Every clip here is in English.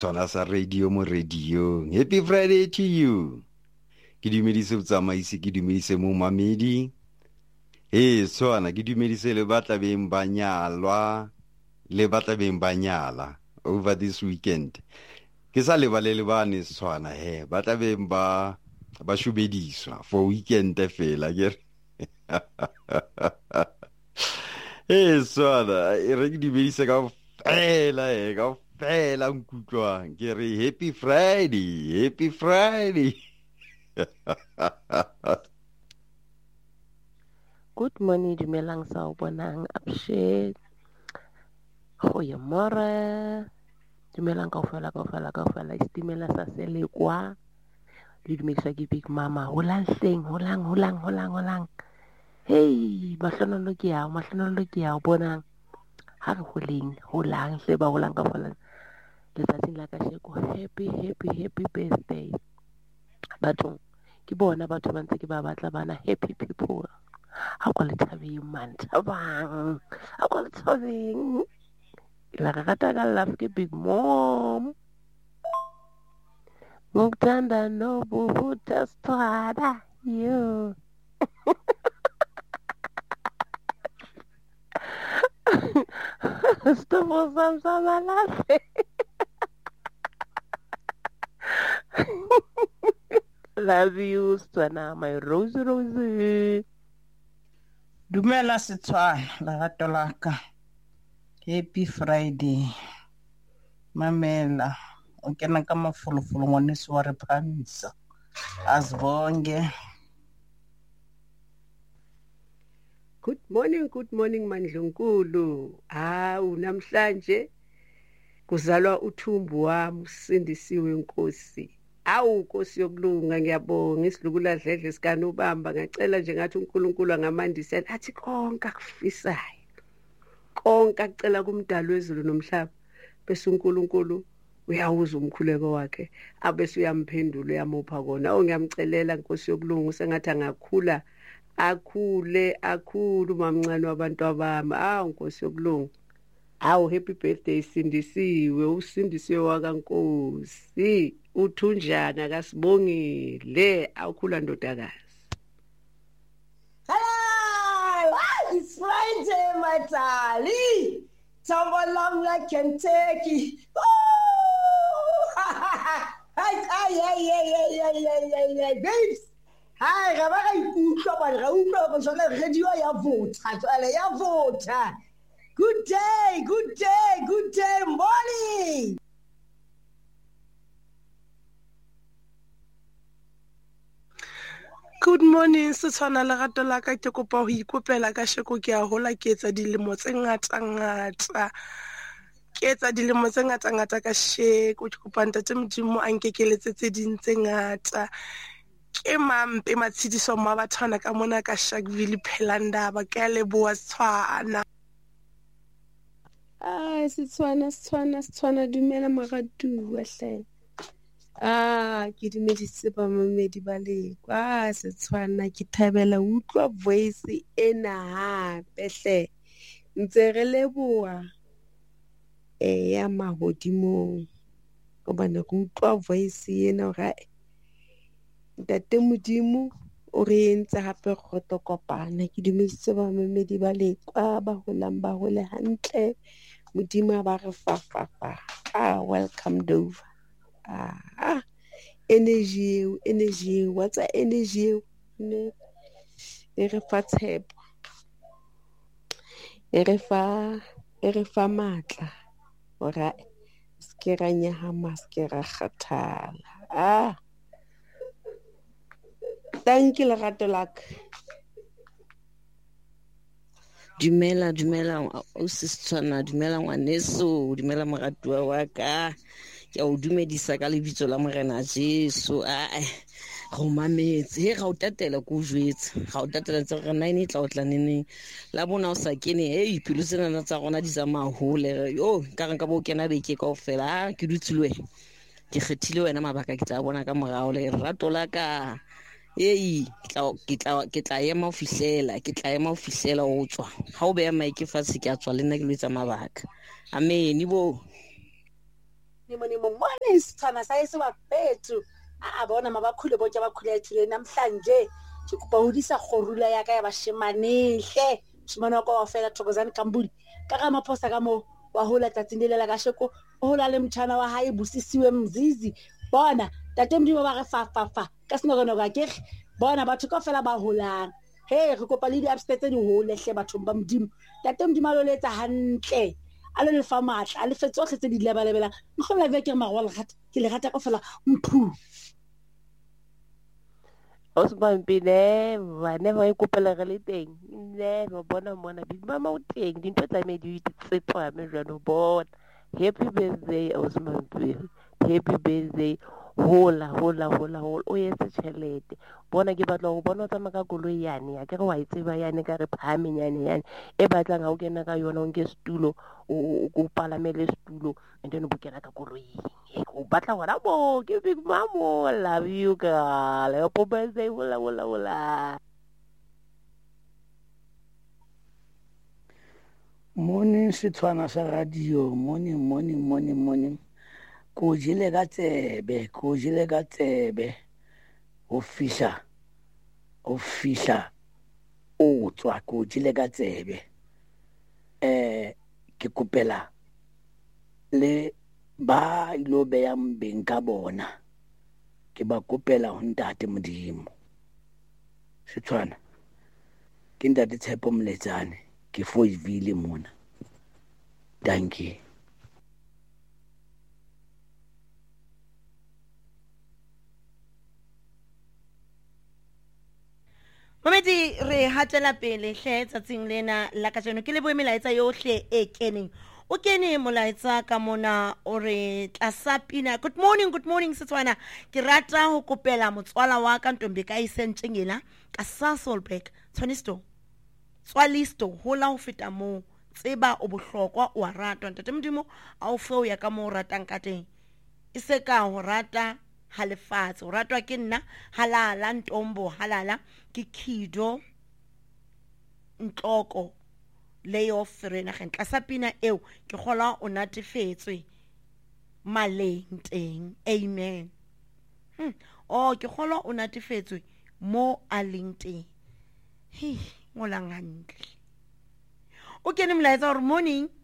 tsona sa radio mo radio. Happy Friday to you. Ke dumedise botsamaisi, ke dumedise mo mamedi. Tsona ke dumedise le batla beng ba nyalwa, le batla beng ba nyala over this weekend. Ke sa lebale bane tsona batla beng ba shubediswa for weekend fela ke tsona re ke dumedise ka fela nkutlwang ke re happy Friday. Good morning, dumelang sa o bonang Abshek. Goeiemorgen. Dumelang kaofela istimela sa Selekwa. Le dumedisa ke Big Mama. Holang. Hey, mahlonolo ke ya bonang. Ha re holang hle ba holang kaofela. Letsatsing la kasheko happy birthday. Batho ke bona batho ba ntse ke ba batla bana happy people. Ha kwa le thabeng man thabang. Ha kwa le thabeng. La rata ka love ke Big Mom. Ngutanda no buhuta strada yo. Stop sama lafe. Love you, Swana, my Rose. Dumela Setswana, lerato la ka. Happy Friday. Mamela, o kena ka mafolofolo ngwaneso wa re phamisa. Asibonge. Good morning Mandlunkulu. Namhlanje kuzalwa uthumbu wami usindisiwe Nkosi. Nkosi yokulunga ngiyabonga isilukuladledle sikanobamba ngacela nje ngathi uNkulunkulu angamandisela athi konke akufisayo. Konke acela kumdali wezulu nomhlaba bese uNkulunkulu uyawuza umkhuleko wakhe abese uyamphendula uyamupha kona. Ngiyamcelela Nkosi yokulunga usengathi angakhula akhule mamncane wabantu abami. Nkosi yokulunga. Happy birthday Sindisiwe, usindisiwe wakaNkosi. Uthunjana kasibongile awukhula ndodakazi. Hello, it's Friday, my darling. Tumble along like Kentucky. Hey, babes. Hi, ga ba ga ikutlwa ba ga utlwa go sona radio ya vota, tsale ya vota. Good day, morning. Good morning, Setswana lerato la ka ke kopa ho ikopela ka sheko ke a hola ke etsa dilemo tse ngata. Ke etsa dilemo tse ngata ka sheko ke kopa ntate Modimo a nkekeletse tse ding tse ngata. Ke mampe matshidiso ma bathwana ka mona ka Sharpeville Phelandaba ke a leboha Setswana. Setswana dumela moratuwa hle. Ke dumedise ba mamedi ba lekwa Setswana ke thabela utlwa voice ena hape hle. Ntse re leboha ya mahodimo hobane re utlwa voice ena hore ntate Modimo o re entse hape re kopana. Ke dumedise ba mamedi ba lekwa ba holang ba hole hantle. Modimo ba re fa. Welcome Dover. Energy, what's a energy? Ne e re fa tshepo, e re fa matla ora ske ra nyahama ske ra kgathala. Thank you lerato laka. Dumela o Setswana, dumela ngwaneso, dumela moratuwa wa ka. Ke o dumedisa ka lebitso la Morena Jesu. Go mametse ga o tatela go jwetse ga o tatela tse re 9 tla o tla nene la bona o sa kene pelo tsena tsa gona di tsa mahole ka re ka bo kena beke kaofela ke dutsile ke kgethile wena mabaka ke tla bona ka morao le rato la ka ke tla ema o fihlela o tswa ha o beya maike fatshe ke a tswa le nna ke le tsa mabaka amen bo. nimo mone isithwana sayisiwa bethu a bona mabakhule bonke abakhule ethule namhlanje kuba udisa khorula ya ka ya bashimanehle shimana kwa wafela Thokozani Kambuli ka ga maphosa ka mo wa hola tatsindelela ka sheko o hola le mtshana wa hae busisiwe mzizi bona tate mdimo ba re fa ka sinogono ka ke bona batho ka fela ba holang he re kopa le di upstate di hole hle batho ba mdimo tate mdimo lo letsa hantle a le fa matla a le fetsohle tse di lebalebela nkgola veke magwa le gata ke le gata ka fela mphu Osmampine never ikopela re le teng never bona mona mama o teng dintho tsa me di tsetwa me jano bona happy birthday Osmampine happy birthday hola o yetse tšhelete bona ke batla go bona tsa maka koloi yane ya ke re wa itseba yane ka re phame yane e batlang ga o kena ka yona o nke stulo o palamele stulo and then o bokena ka koloi o batla gona bo ke big mamo love you girl happy birthday hola morning Setswana sa radio morning ko jile ka tsebe o fihla o tswa ko jile ka tsebe ke kopela le ba ilo be ya mbeng ka bona ke ba kopela ho ntate modimo Setswana ke ntate Tshepo Mletsane ke Foyville mona thank you Momedi re hatela pele hle tsatsing lena la ka jeno ke le boemelaetsa yohle e keneng o kene molaetsa ka mona o re Tlasapina good morning Setswana ke rata ho kopela motswala wa ka Ntombi ka isentshengela ka Sasolburg Tswalisto hola ho feta mo tseba o bohlokwa o ratwa ntate modimo a o fe o ya ka mo ratang ka teng iseka ho rata halefatse o ratwa ke nna halala Ntombo halala ke Khido Ntloko leyo ferena gen Tlasapina eo ke gola o natefetswe maleng teng amen ke gola o natefetswe mo a leng teng ngolang hantle o kene molaetsa gore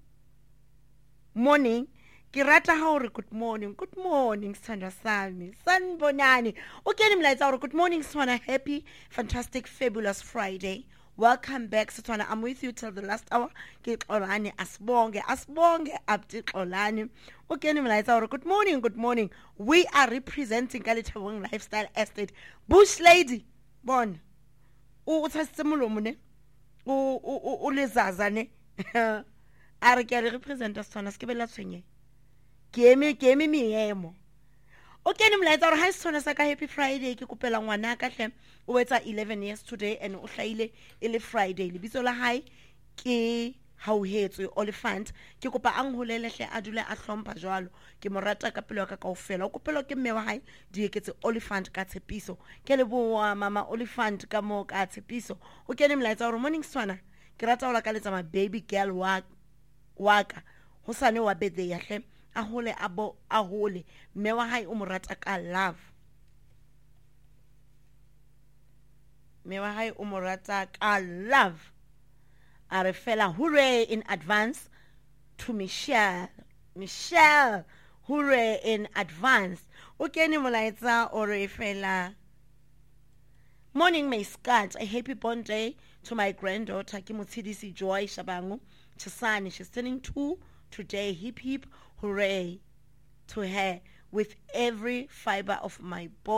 morning ke rata ha o re good morning Sandra Sami sanbonani o kene molaetsa gore good morning Setswana happy fantastic fabulous Friday welcome back Setswana I'm with you till the last hour ke xolane asibonge abdi xolane o kene molaetsa gore good morning we are representing Kalithabong Lifestyle Estate Bush Lady bona o tshetse molomo ne o lezaza ne a re ke a representa Setswana se ke bela tshwenye ke eme miemo o kene molaetsa gore ha Setswana sa ka happy Friday ke kopela ngwana ka hle o etsa 11 years today and o hlaile ile Friday lebitso la hae ke hauhetswe Oliphant ke kopa ang holele hle a dule a hlompha jwalo ke mo rata ka pelo ka kaofela o kopela ke mme wa hae di eketse Oliphant ka Tshepiso ke le boa mama Oliphant ka mo ka Tshepiso o kene molaetsa gore morning Setswana ke rata ho la ka letsa ma baby girl wa ka ho sane wa birthday ya hle a hole mme wa hae o mo rata ka love mme wa hae o mo rata ka love a re fela hooray in advance to Michelle hooray in advance o kene molaetsa o re fela morning my Scott a happy born day to my granddaughter ke Motshidisi Joy Shabangu Chisani she's turning 2 today hip hooray to her with every fiber of my body